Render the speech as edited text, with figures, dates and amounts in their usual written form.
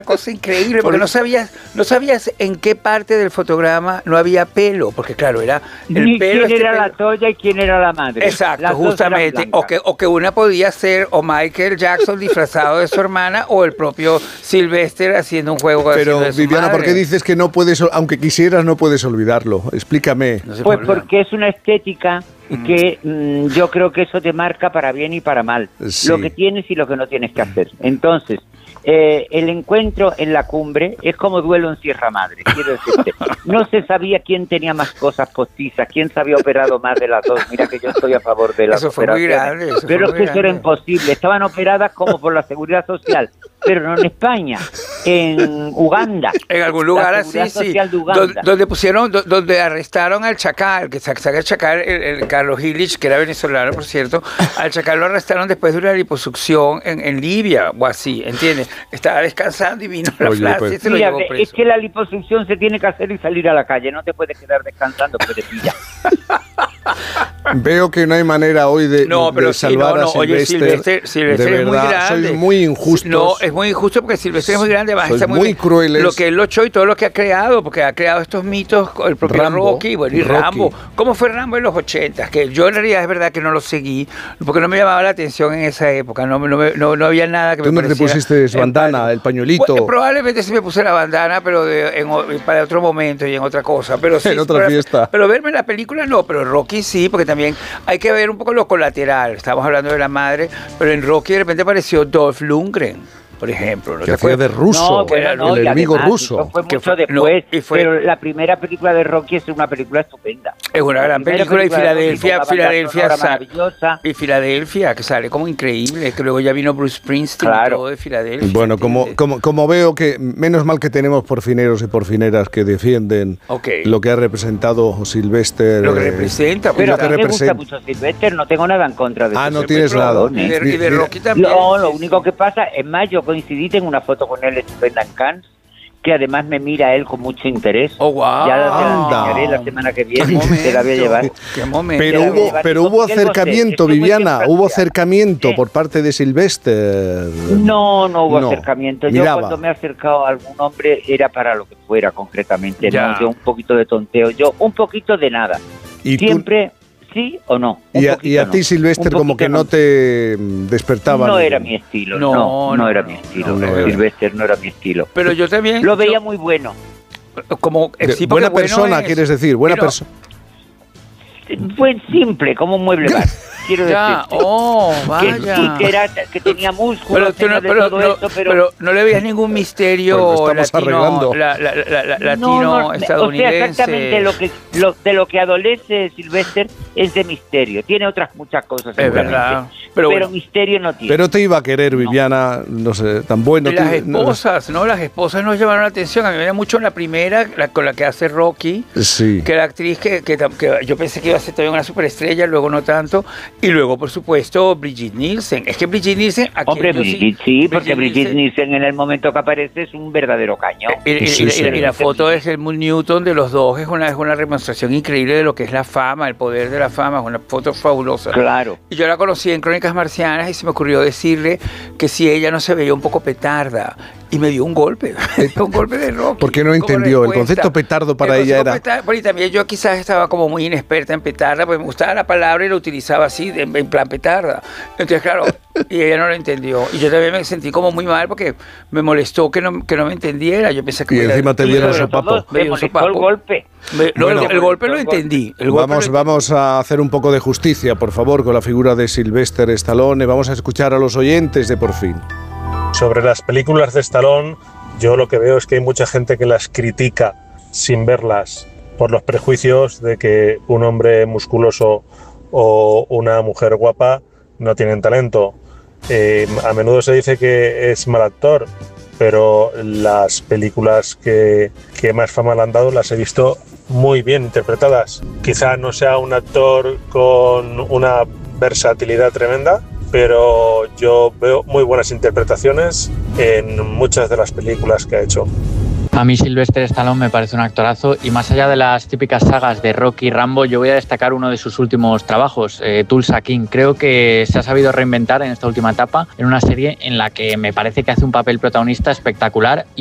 cosa increíble, porque no sabías en qué parte del fotograma no había pelo, porque claro, era el pelo. ¿Quién era la Toya y quién era la madre? Exacto, justamente. O que una podía ser o Michael Jackson disfrazado de su hermana o el propio Sylvester haciendo un juego. Pero Viviana, ¿por qué dices que no puedes, aunque quisieras, no puedes olvidarlo? Explícame. No pues porque es una estética que yo creo que eso te marca para bien y para mal. Sí. Lo que tienes y lo que no tienes que hacer. Entonces, el encuentro en la cumbre es como duelo en Sierra Madre, quiero decirte. No se sabía quién tenía más cosas postizas, quién se había operado más de las dos. Mira que yo estoy a favor de las operaciones. Pero es que eso era imposible. Estaban operadas como por la Seguridad Social, pero no en España, en Uganda. En algún lugar así, sí. Donde arrestaron al Chacal, que saca el Chacal, el Carlos Illich, que era venezolano, por cierto. Al Chacal lo arrestaron después de una liposucción en Libia, o así, ¿entiendes? Estaba descansando y vino la frase, pues. Mira, es que la liposucción se tiene que hacer y salir a la calle, no te puedes quedar descansando porque te pilla. Veo que no hay manera hoy de salvar a Sylvester. Sylvester es muy grande. Sois muy injustos. No, es muy injusto porque Sylvester es muy grande. Sois muy crueles. Lo que él y todo lo que ha creado, porque ha creado estos mitos, el propio Rocky, y Rambo. ¿Cómo fue Rambo en los 80? Que yo en realidad es verdad que no lo seguí, porque no me llamaba la atención en esa época. No había nada que me pareciera. ¿Tú no te pusiste bandana, el pañuelito? Pues, probablemente sí me puse la bandana, pero para otro momento y en otra cosa. Pero sí, en otra fiesta. Pero verme la película no, pero Rocky sí, porque también hay que ver un poco lo colateral. Estamos hablando de la madre, pero en Rocky de repente apareció Dolph Lundgren, por ejemplo. Que hacía de ruso, el enemigo ruso. Fue mucho después, pero la primera película de Rocky es una película estupenda. Es una gran película, y Filadelfia maravillosa. Y Filadelfia, que sale como increíble, que luego ya vino Bruce Springsteen y todo de Filadelfia. Bueno, como veo que menos mal que tenemos porfineros y porfineras que defienden lo que ha representado Sylvester. Lo que representa. Pero a mí me gusta mucho Sylvester, no tengo nada en contra de eso. No tienes nada. Y de Rocky también. No, lo único que pasa, es más, yo coincidí, tengo una foto con él estupenda en Cannes, que además me mira a él con mucho interés. ¡Oh, wow! Ya la enseñaré la semana que viene, te la voy a llevar. ¡Qué momento! Pero hubo acercamiento, Viviana, hubo acercamiento por parte de Sylvester. No hubo acercamiento. Yo cuando me he acercado a algún hombre era para lo que fuera concretamente. No, yo un poquito de tonteo, yo un poquito de nada. Siempre... ¿Sí o no? Y a ti, Sylvester, como que no te despertaba. No era mi estilo, no era mi estilo. Sylvester no era mi estilo. Pero yo también... Lo veía muy bueno. Como buena persona, quieres decir, buena persona. Fue simple, como un mueble bar. Quiero decir. Vaya. Que tenía músculos, pero no le veías ningún misterio latino estadounidense. O sea, exactamente lo que adolece Sylvester es de misterio. Tiene otras muchas cosas. Es verdad. Pero misterio no tiene. Pero te iba a querer, Viviana, no sé, tan bueno. Las esposas nos llamaron la atención. A mí me da mucho la primera, con la que hace Rocky. Sí. Que la actriz que yo pensé que iba a ser todavía una superestrella, luego no tanto. Y luego, por supuesto, Brigitte Nielsen. Es que Brigitte Nielsen... Porque Brigitte Nielsen en el momento que aparece es un verdadero cañón. Y la foto de Helmut Newton de los dos es una demostración increíble de lo que es la fama, el poder de la fama. Es una foto fabulosa. Claro. Y yo la conocí en Crónicas Marcianas y se me ocurrió decirle que si ella no se veía un poco petarda. Y me dio un golpe. Un golpe de Rocky. Porque no entendió. El concepto petardo para ella era... Y también yo quizás estaba como muy inexperta en petarda, porque me gustaba la palabra y la utilizaba así, en plan petarda. Entonces, claro, y ella no lo entendió. Y yo también me sentí como muy mal porque me molestó que no me entendiera. Yo pensé que... Y encima te dieron sopapo. Me molestó el golpe. El golpe lo entendí. Vamos a hacer un poco de justicia, por favor, con la figura de Sylvester Stallone. Vamos a escuchar a los oyentes de Por Fin. Sobre las películas de Stallone, yo lo que veo es que hay mucha gente que las critica sin verlas por los prejuicios de que un hombre musculoso o una mujer guapa no tienen talento. A menudo se dice que es mal actor, pero las películas que más fama le han dado las he visto muy bien interpretadas. Quizá no sea un actor con una versatilidad tremenda, pero yo veo muy buenas interpretaciones en muchas de las películas que ha hecho. A mí Sylvester Stallone me parece un actorazo y más allá de las típicas sagas de Rocky y Rambo, yo voy a destacar uno de sus últimos trabajos, Tulsa King. Creo que se ha sabido reinventar en esta última etapa en una serie en la que me parece que hace un papel protagonista espectacular